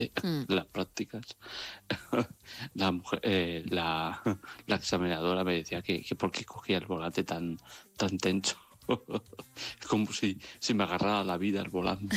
las prácticas, la examinadora me decía que por qué cogía el volante tan tenso. Es como si me agarrara la vida el volante.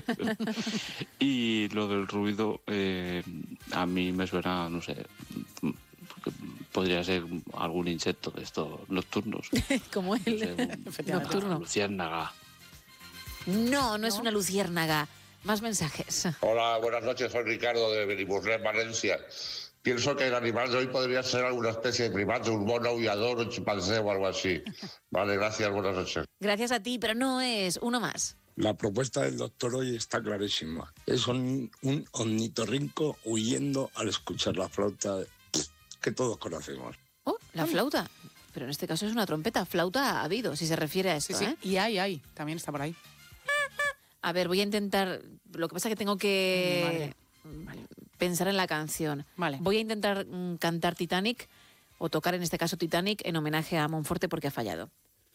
Y lo del ruido, a mí me suena, no sé, podría ser algún insecto de estos nocturnos. Como él, no sé, nocturno. Luciérnaga. No es una luciérnaga. Más mensajes. Hola, buenas noches, soy Ricardo de Benimuslem, Valencia. Pienso que el animal de hoy podría ser alguna especie de primate, un mono aullador, un chimpancé o algo así. Vale, gracias, buenas noches. Gracias a ti, pero no es uno más. La propuesta del doctor hoy está clarísima. Es un ornitorrinco huyendo al escuchar la flauta que todos conocemos. Oh, la flauta. Pero en este caso es una trompeta. Flauta ha habido, si se refiere a esto, Sí, ¿eh? y hay, también está por ahí. A ver, voy a intentar... Lo que pasa es que tengo que pensar en la canción. Vale. Voy a intentar cantar Titanic, o tocar en este caso Titanic, en homenaje a Monforte porque ha fallado.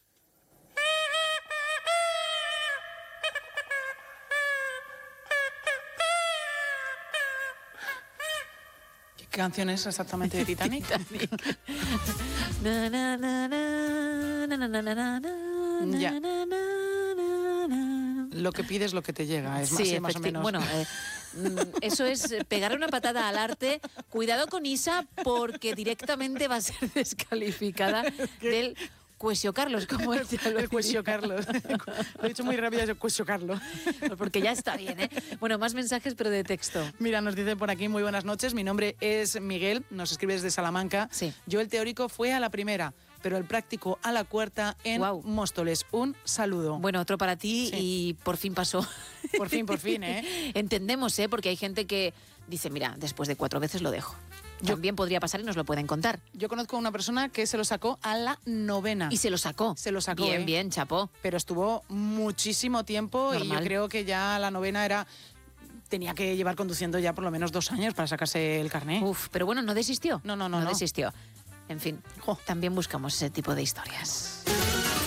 ¿Qué canción es exactamente de Titanic? Na, na, na, na, na, na, na, na, na, Ya. na, na, na, na. Lo que pides, lo que te llega. Es Sí, más o menos. Bueno, eso es pegarle una patada al arte. Cuidado con Isa, porque directamente va a ser descalificada del Cuesio Carlos, como ella lo el Cuesio Carlos. Lo he dicho muy rápido, es el Cuesio Carlos. porque ya está bien, ¿eh? Bueno, más mensajes, pero de texto. Mira, nos dice por aquí, muy buenas noches, mi nombre es Miguel, nos escribe desde Salamanca. Sí. Yo el teórico fue a la primera, pero el práctico a la cuarta en Móstoles. Un saludo. Bueno, otro para ti Sí. y por fin pasó. Por fin, ¿eh? Entendemos, ¿eh? Porque hay gente que dice, mira, después de 4 veces lo dejo. También podría pasar y nos lo pueden contar. Yo conozco a una persona que se lo sacó a la 9ª. Y se lo sacó. Se lo sacó, Bien, ¿eh? bien, chapó. Pero estuvo muchísimo tiempo y yo Normal. creo que ya la 9ª tenía que llevar conduciendo ya por lo menos 2 años para sacarse el carné. Uf, pero bueno, no desistió. No. No desistió. En fin, también buscamos ese tipo de historias.